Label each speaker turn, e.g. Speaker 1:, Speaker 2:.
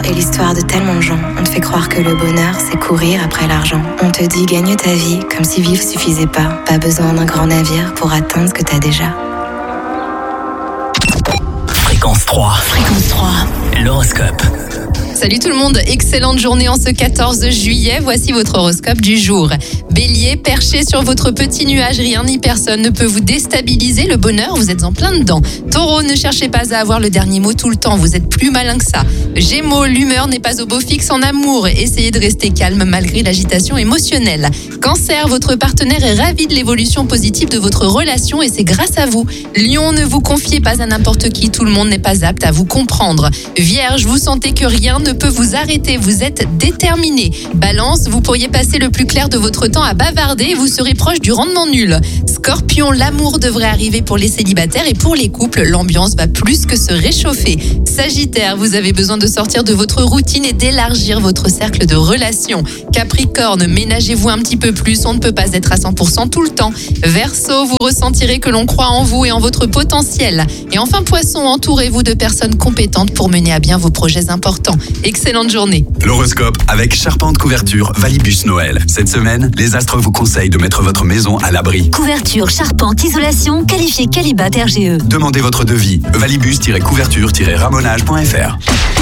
Speaker 1: fait l'histoire de tellement de gens. On te fait croire que le bonheur, c'est courir après l'argent. On te dit gagne ta vie comme si vivre suffisait pas. Pas besoin d'un grand navire pour atteindre ce que t'as déjà.
Speaker 2: Fréquence 3. Fréquence 3. L'horoscope.
Speaker 3: Salut tout le monde, excellente journée en ce 14 juillet, voici votre horoscope du jour. Bélier, perché sur votre petit nuage, rien ni personne ne peut vous déstabiliser, le bonheur, vous êtes en plein dedans. Taureau, ne cherchez pas à avoir le dernier mot tout le temps, vous êtes plus malin que ça. Gémeaux, l'humeur n'est pas au beau fixe en amour, essayez de rester calme malgré l'agitation émotionnelle. Cancer, votre partenaire est ravi de l'évolution positive de votre relation et c'est grâce à vous. Lion, ne vous confiez pas à n'importe qui, tout le monde n'est pas apte à vous comprendre. Vierge, vous sentez que rien ne peut vous arrêter, vous êtes déterminé. Balance, vous pourriez passer le plus clair de votre temps à bavarder et vous serez proche du rendement nul. Scorpion, l'amour devrait arriver pour les célibataires et pour les couples, l'ambiance va plus que se réchauffer. Sagittaire, vous avez besoin de sortir de votre routine et d'élargir votre cercle de relations. Capricorne, ménagez-vous un petit peu plus, on ne peut pas être à 100% tout le temps. Verseau, vous ressentirez que l'on croit en vous et en votre potentiel. Et enfin Poisson, entourez-vous de personnes compétentes pour mener à bien vos projets importants. Excellente journée.
Speaker 4: L'horoscope avec Charpente Couverture Valibus Noël. Cette semaine, les astres vous conseillent de mettre votre maison à l'abri.
Speaker 5: Couverture, charpente, isolation, qualifié Qualibat RGE.
Speaker 4: Demandez votre devis. Valibus-couverture-ramonage.fr.